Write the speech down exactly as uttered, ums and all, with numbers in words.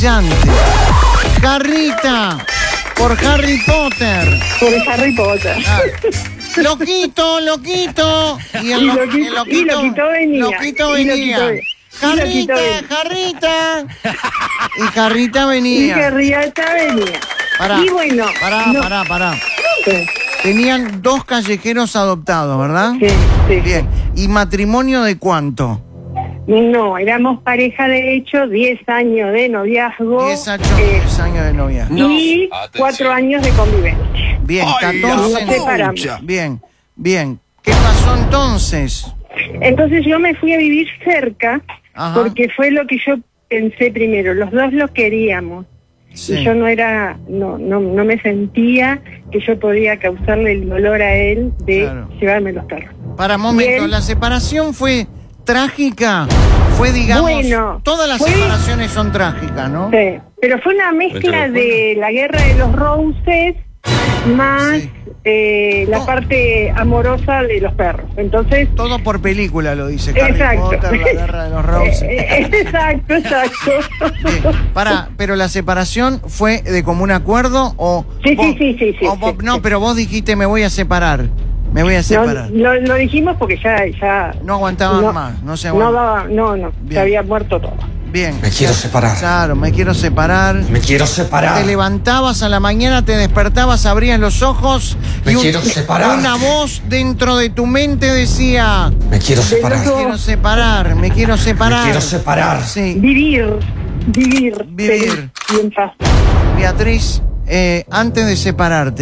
Jarrita, por Harry Potter. Por Harry Potter. Ah. Loquito, loquito. Y el, Y lo- Loquito- el loquito, y Loquito venía. Loquito Y venía. Loquito ve- y Jarrita, Loquito venía. Jarrita. Y Jarrita Y venía. que Riata venía. Pará, Y bueno. pará, no- pará, pará. Sí, Tenían dos callejeros adoptados, ¿verdad? sí, sí. Bien. ¿Y matrimonio de cuánto? No, éramos pareja de hecho, diez años de noviazgo. Diez años, eh, diez años de novia. y cuatro años de convivencia. Bien, Ay, catorce. nos separamos. Bien, bien. ¿Qué pasó entonces? Entonces yo me fui a vivir cerca, Ajá. porque fue lo que yo pensé primero. Los dos lo queríamos. Sí. Y yo no era, no, no, no me sentía que yo podía causarle el dolor a él de Claro. llevarme los perros. Para momento, Bien. ¿la separación fue trágica? Fue, digamos, Bueno, todas las fue- separaciones son trágicas, ¿no? Sí, pero fue una mezcla de la guerra de los Roses más Sí. eh, la No. parte amorosa de los perros. Entonces, Todo por película, lo dice Harry exacto. Potter, la guerra de los Roses. Eh, eh, exacto, exacto. Bien, para, pero la separación fue de común acuerdo o Sí, vos- sí, sí, sí, sí, o vos- sí, no, sí. pero vos dijiste me voy a separar, me voy a No, separar. lo, lo dijimos porque ya, ya No aguantaban más, no se no aguantaban. daba, no, no, Bien. se había muerto todo. Bien. Me quiero separar. Claro, me quiero separar. Me quiero separar. Te levantabas a la mañana, te despertabas, abrías los ojos Me y un- quiero separar. una voz dentro de tu mente decía, Me quiero me separar. loco. quiero separar, me quiero separar. Me quiero separar. Sí, Vivir, vivir, Vivir. feliz y en paz. Beatriz, eh, antes de separarte,